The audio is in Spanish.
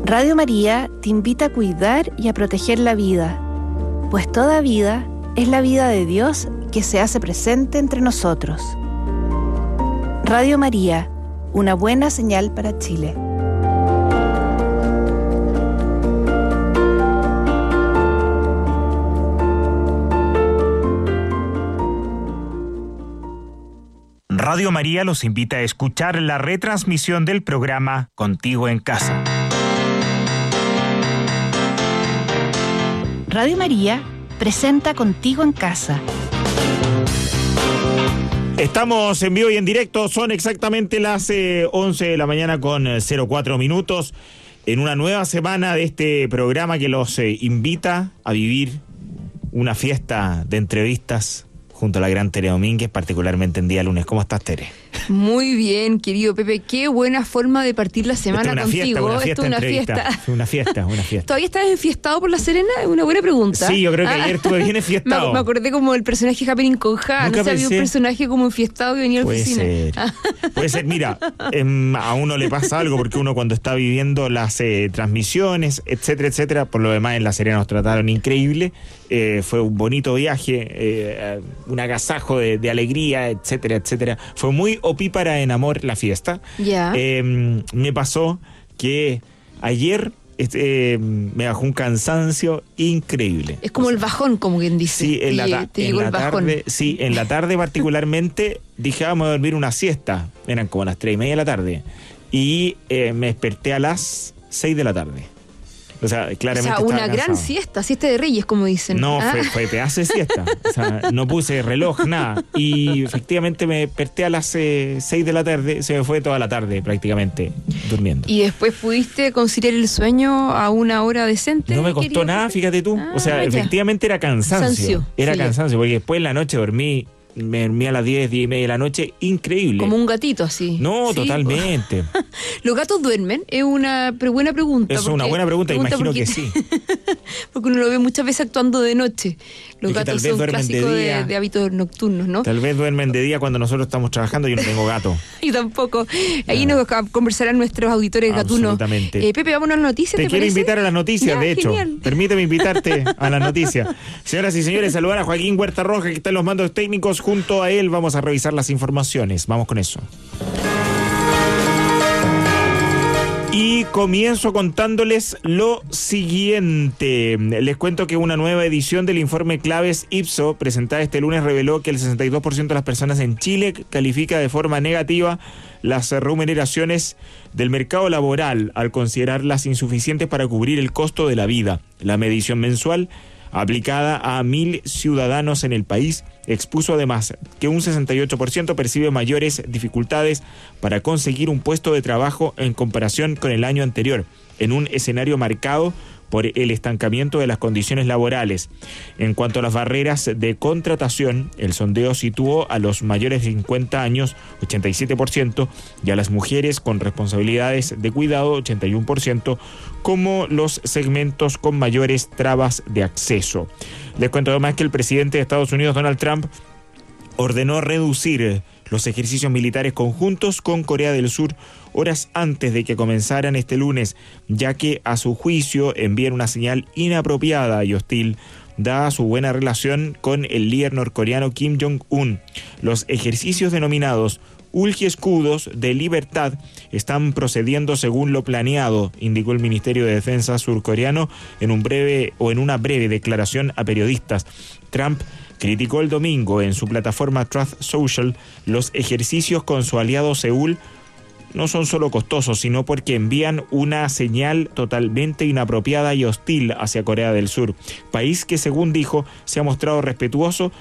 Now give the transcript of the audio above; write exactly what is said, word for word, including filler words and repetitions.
Radio María te invita a cuidar y a proteger la vida, pues toda vida es la vida de Dios que se hace presente entre nosotros. Radio María, una buena señal para Chile. Radio María los invita a escuchar la retransmisión del programa Contigo en Casa. Radio María presenta Contigo en Casa. Estamos en vivo y en directo, son exactamente las eh, once de la mañana con cero cuatro minutos, en una nueva semana de este programa que los eh, invita a vivir una fiesta de entrevistas junto a la gran Tere Domínguez, particularmente en día lunes. ¿Cómo estás, Tere? Muy bien, querido Pepe. Qué buena forma de partir la semana Esto es una contigo. Fiesta, una fiesta, Esto es una entrevista. fiesta. Una fiesta, una fiesta. ¿Todavía estás enfiestado por La Serena? Es una buena pregunta. Sí, yo creo que Ah. ayer estuve bien enfiestado. Me, me acordé como el personaje Happening con Ja. Nunca No sé, había un pensé. personaje como enfiestado que venía a la Puede oficina. ser, puede ser. Mira, em, a uno le pasa algo porque uno cuando está viviendo las eh, transmisiones, etcétera, etcétera, por lo demás en La Serena nos trataron increíble, eh, fue un bonito viaje, eh, un agasajo de, de alegría, etcétera, etcétera. Fue muy opípara en amor la fiesta. Ya. Eh, me pasó que ayer este, eh, me bajó un cansancio increíble. Es como O sea, el bajón, como quien dice. Sí, en Te la, lle- ta- te en llegó la el bajón. tarde, sí, en la tarde particularmente dije, vamos a dormir una siesta. Eran como las tres y media de la tarde. Y eh, me desperté a las seis de la tarde. O sea, O claramente sea, una estaba gran cansado. siesta, siesta de reyes, como dicen. No, Ah. fue, fue pedazo de siesta. O sea, no puse reloj, nada. Y efectivamente me desperté a las eh, seis de la tarde. Se me fue toda la tarde prácticamente durmiendo. ¿Y después pudiste conciliar el sueño a una hora decente? No me costó querido nada, Pepe? fíjate tú. Ah, O sea, ya. efectivamente era cansancio. Cansancio, Era sí. cansancio, porque después en la noche dormí, me dormí a las diez, diez y media de la noche, increíble. Como un gatito así. No, Sí, totalmente. ¿Los gatos duermen? Es una pre- buena pregunta. Es una porque- buena pregunta, imagino porque- que sí. Porque uno lo ve muchas veces actuando de noche. Los Es que tal gatos vez son duermen de clásicos de, día. de hábitos nocturnos, ¿no? Tal vez duermen de día cuando nosotros estamos trabajando. Yo no tengo gato. Y tampoco. Ahí No. nos ca- conversarán nuestros auditores gatunos. Absolutamente. Eh, Pepe, vámonos a las noticias. Te ¿Te, quiero parece? invitar a las noticias, Ya, de hecho. genial. Permíteme invitarte a las noticias. Señoras y señores, saludar a Joaquín Huerta Roja, que está en los mandos técnicos. Junto a él vamos a revisar las informaciones. Vamos con eso. Y comienzo contándoles lo siguiente. Les cuento que una nueva edición del informe Claves Ipsos, presentada este lunes, reveló que el sesenta y dos por ciento de las personas en Chile califica de forma negativa las remuneraciones del mercado laboral al considerarlas insuficientes para cubrir el costo de la vida. La medición mensual, aplicada a mil ciudadanos en el país, expuso además que un sesenta y ocho por ciento percibe mayores dificultades para conseguir un puesto de trabajo en comparación con el año anterior, en un escenario marcado por el estancamiento de las condiciones laborales. En cuanto a las barreras de contratación, el sondeo situó a los mayores de cincuenta años, ochenta y siete por ciento, y a las mujeres con responsabilidades de cuidado, ochenta y uno por ciento, como los segmentos con mayores trabas de acceso. Les cuento además que el presidente de Estados Unidos, Donald Trump, ordenó reducir los ejercicios militares conjuntos con Corea del Sur horas antes de que comenzaran este lunes, ya que a su juicio envían una señal inapropiada y hostil dada su buena relación con el líder norcoreano Kim Jong-un. Los ejercicios denominados Escudos de Libertad están procediendo según lo planeado, indicó el Ministerio de Defensa surcoreano en un breve o en una breve declaración a periodistas. Trump criticó el domingo en su plataforma Truth Social los ejercicios con su aliado Seúl. No son solo costosos, sino porque envían una señal totalmente inapropiada y hostil hacia Corea del Sur, país que, según dijo, se ha mostrado respetuoso